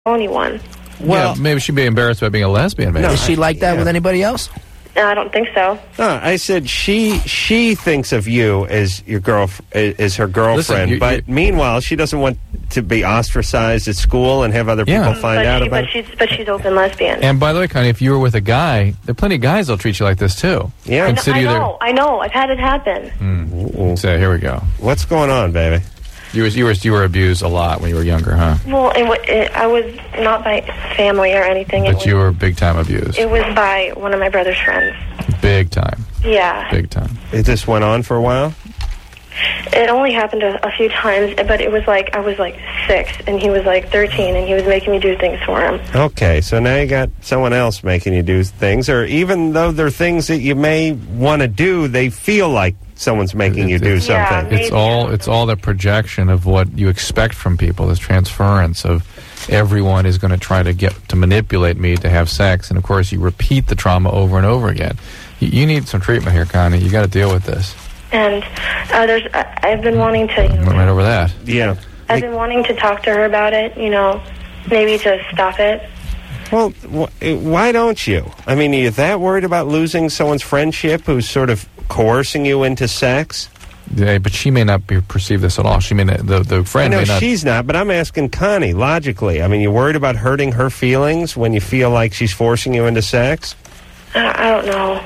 anyone. Well, maybe she'd be embarrassed about being a lesbian. Maybe. No, is she like that with anybody else? No, I don't think so. No, I said she thinks of you as your as her girlfriend, Listen, but meanwhile she doesn't want to be ostracized at school and have other people find out about it. But she's open lesbian. And by the way, Connie, if you were with a guy, there are plenty of guys that'll treat you like this too. Yeah, I know. I've had it happen. So here we go. What's going on, baby? You were abused a lot when you were younger, huh? Well, I was not by family or anything. But you were big time abused. It was by one of my brother's friends. Big time. Yeah. Big time. It just went on for a while? It only happened a few times, but it was like I was like 6 and he was like 13 and he was making me do things for him. Okay, so now you got someone else making you do things, or even though they're things that you may want to do, they feel like someone's making you do something. It's all the projection of what you expect from people, this transference of everyone is going to try to manipulate me to have sex, and of course you repeat the trauma over and over again. You need some treatment here, Connie. You got to deal with this. And I've been wanting to... Went right over that. Yeah. I've been wanting to talk to her about it, maybe to stop it. Well, why don't you? I mean, are you that worried about losing someone's friendship who's sort of coercing you into sex? Yeah, but she may not perceive this at all. She may not, the friend may not. She's not, but I'm asking Connie, logically. I mean, you worried about hurting her feelings when you feel like she's forcing you into sex? I don't know.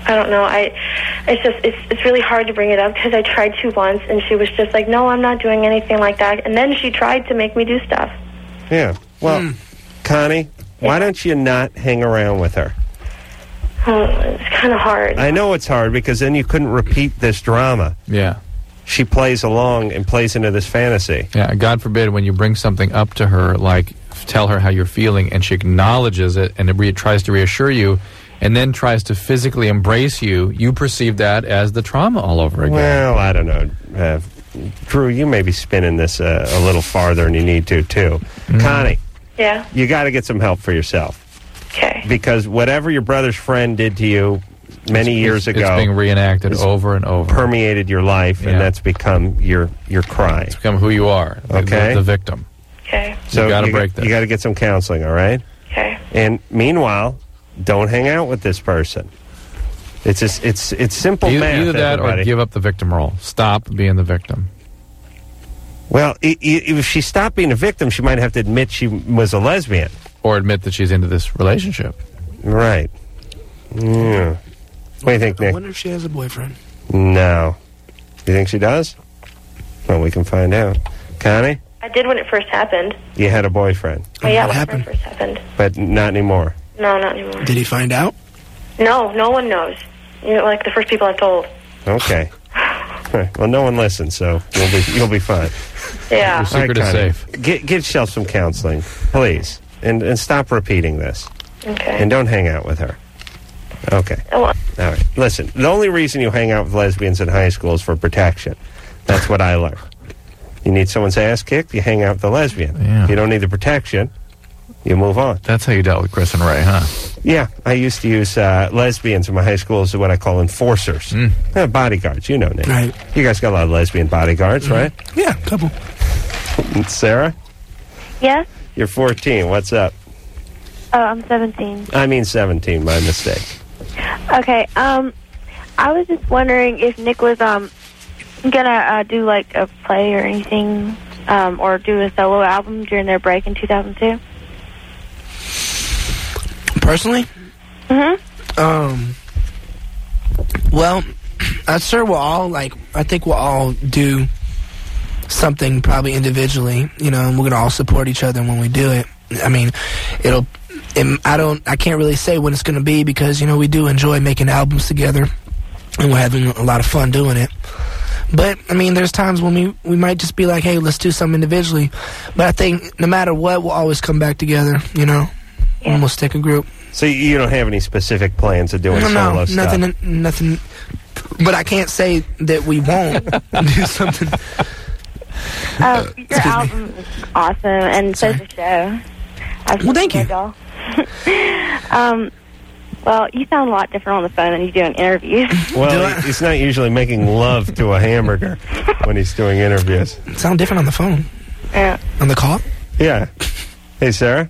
It's really hard to bring it up because I tried to once and she was just like, no, I'm not doing anything like that. And then she tried to make me do stuff. Yeah. Well, Connie, why don't you not hang around with her? It's kind of hard. I know it's hard because then you couldn't repeat this drama. Yeah. She plays along and plays into this fantasy. Yeah, God forbid when you bring something up to her, like tell her how you're feeling, and she acknowledges it and tries to reassure you, and then tries to physically embrace you, you perceive that as the trauma all over again. Well, I don't know. Drew, you may be spinning this a little farther than you need to, too. Connie. Yeah? You got to get some help for yourself. Okay. Because whatever your brother's friend did to you many years ago... It's being reenacted over and over. Permeated your life, and that's become your cry. It's become who you are, okay? The victim. Okay. So you got to break that. You got to get some counseling, all right? Okay. And meanwhile... don't hang out with this person. It's simple math. Either that everybody. or give up the victim role. Stop being the victim. Well, if she stopped being a victim, she might have to admit she was a lesbian. Or admit that she's into this relationship. Right. Yeah. What do you think, Nick? I wonder if she has a boyfriend. No. You think she does? Well, we can find out. Connie? I did when it first happened. You had a boyfriend? Oh, yeah, when it first happened. But not anymore? No, not anymore. Did he find out? No, no one knows. Like the first people I've told. Okay. Well, no one listens, so you'll be fine. Yeah. Your secret is safe. Get yourself some counseling, please, and stop repeating this. Okay. And don't hang out with her. Okay. Oh, all right. Listen, the only reason you hang out with lesbians in high school is for protection. That's what I learned. You need someone's ass kicked, you hang out with a lesbian. Yeah. If you don't need the protection, you move on. That's how you dealt with Chris and Ray, huh? Yeah, I used to use lesbians in my high school as what I call enforcers. Bodyguards, you know, Nick. Right. You guys got a lot of lesbian bodyguards, right? Yeah, a couple. Sarah? Yeah? You're 14. What's up? Oh, I'm 17. I mean 17, my mistake. Okay, I was just wondering if Nick was gonna do like a play or anything, or do a solo album during their break in 2002. Personally? Mm-hmm. Well, I'm sure I think we'll all do something probably individually, and we're gonna all support each other when we do it. I mean, I can't really say when it's gonna be because, we do enjoy making albums together and we're having a lot of fun doing it. But, I mean, there's times when we might just be like, hey, let's do something individually. But I think no matter what, we'll always come back together, and we'll stick a group. So you don't have any specific plans of doing solo stuff? Nothing. But I can't say that we won't do something. Your album is awesome, and so's the show. Well, thank you. Well, you sound a lot different on the phone than you do in interviews. Well, he's not usually making love to a hamburger when he's doing interviews. Sound different on the phone. Yeah. On the call? Yeah. Hey, Sarah.